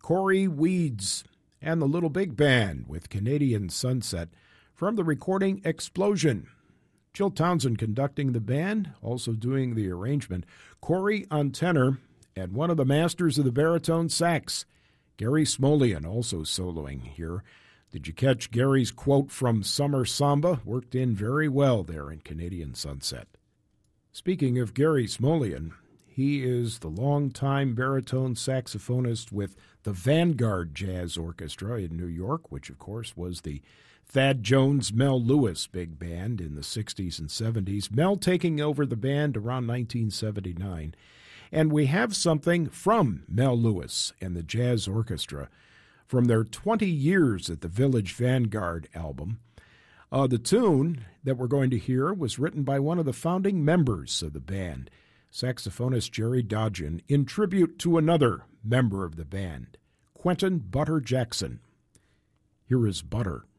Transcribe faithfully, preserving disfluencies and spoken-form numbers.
Corey Weeds and the Little Big Band with Canadian Sunset from the recording Explosion. Jill Townsend conducting the band, also doing the arrangement. Corey on tenor, and one of the masters of the baritone sax, Gary Smolian, also soloing here. Did you catch Gary's quote from Summer Samba? Worked in very well there in Canadian Sunset. Speaking of Gary Smolian, he is the longtime baritone saxophonist with the Vanguard Jazz Orchestra in New York, which, of course, was the Thad Jones, Mel Lewis big band in the sixties and seventies. Mel taking over the band around nineteen seventy-nine. And we have something from Mel Lewis and the Jazz Orchestra from their twenty years at the Village Vanguard album. Uh, the tune that we're going to hear was written by one of the founding members of the band, saxophonist Jerry Dodgen, in tribute to another member of the band, Quentin Butter Jackson. Here is Butter.